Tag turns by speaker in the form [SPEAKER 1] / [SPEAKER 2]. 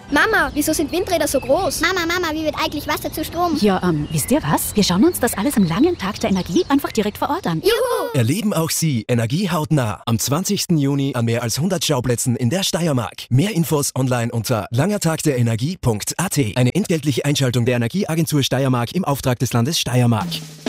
[SPEAKER 1] Mama, wieso sind Windräder so groß?
[SPEAKER 2] Mama, wie wird eigentlich Wasser zu Strom?
[SPEAKER 3] Ja, wisst ihr was? Wir schauen uns das alles am langen Tag der Energie einfach direkt vor Ort an.
[SPEAKER 2] Juhu!
[SPEAKER 4] Erleben auch Sie Energie hautnah am 20. Juni an mehr als 100 Schauplätzen in der Steiermark. Mehr Infos online unter langertagderenergie.at. Eine entgeltliche Einschaltung der Energieagentur Steiermark im Auftrag des Landes Steiermark.